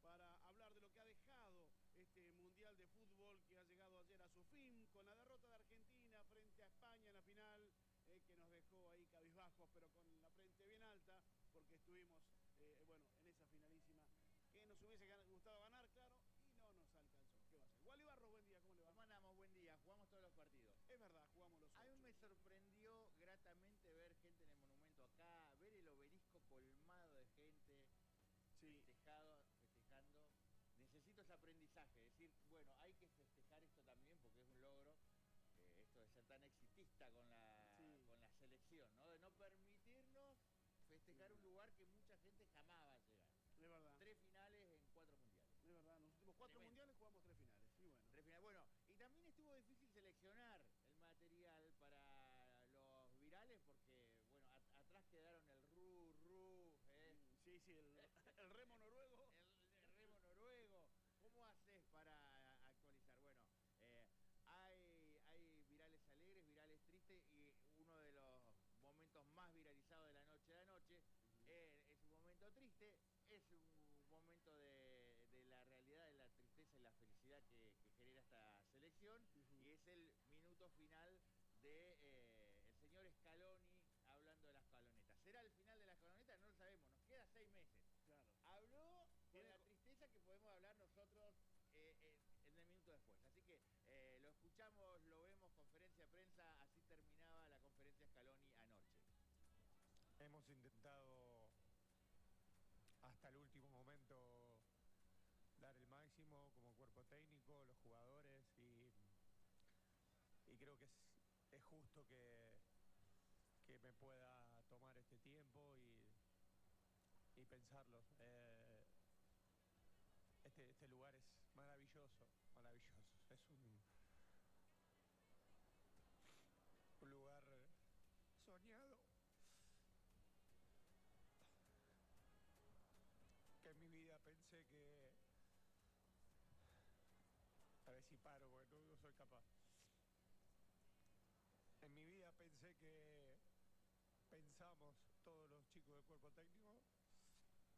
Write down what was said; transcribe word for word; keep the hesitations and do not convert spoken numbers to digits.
para hablar de lo que ha dejado este Mundial de Fútbol que ha llegado ayer a su fin con la derrota de Argentina frente a España en la final, eh, que nos dejó ahí cabizbajos, pero con la frente bien alta, porque estuvimos, eh, bueno, en esa finalísima que nos hubiese gustado ganar, claro, y no nos alcanzó. ¿Qué va a ser? Wally Barros, buen día, ¿cómo le va? ¿Cómo andamos? Buen día, jugamos todos los partidos. Es verdad, jugamos los A ocho. mí me sorprendió gratamente ver gente en el monumento acá, ver el obelisco colmado de gente, Sí. festejado, festejando. Necesito ese aprendizaje, decir, bueno, hay que festejar esto también porque es un logro, eh, esto de ser tan exitista con la, Sí. con la selección, ¿no? De no permitirnos festejar Sí. un lugar que mucha gente jamás va a llegar. Es verdad. Tres finales en cuatro mundiales. Es verdad, en los últimos cuatro Tremendo. mundiales jugamos tres finales, y bueno. Tres finales. Bueno, y también estuvo difícil seleccionar el material para los virales porque, bueno, at atrás quedaron el Ru, Ru, ¿eh? Sí, sí, el, el remo noruego. El, el remo noruego. ¿Cómo haces para actualizar? Bueno, eh, hay, hay virales alegres, virales tristes, y uno de los momentos más viralizados de la noche de anoche uh-huh. eh, es un momento triste, es un momento de, de la realidad, de la tristeza y la felicidad que, que genera esta selección, uh-huh. y es el minuto final de eh, el señor Scaloni hablando de las escalonetas. ¿Será el final de la escaloneta? No lo sabemos, nos queda seis meses. Claro. Habló con Tiene... la tristeza que podemos hablar nosotros eh, eh, en el minuto después. Así que eh, lo escuchamos, lo vemos, conferencia de prensa, así terminaba la conferencia Scaloni anoche. Hemos intentado hasta el último momento dar el máximo como cuerpo técnico, los jugadores, y, y creo que es, es justo que, que me pueda tomar este tiempo y, y pensarlo. Eh, este, este lugar es maravilloso, maravilloso. Es un, un lugar soñado, que en mi vida pensé que... A ver si paro, porque no, no soy capaz. En mi vida pensé que pensamos todos los chicos del cuerpo técnico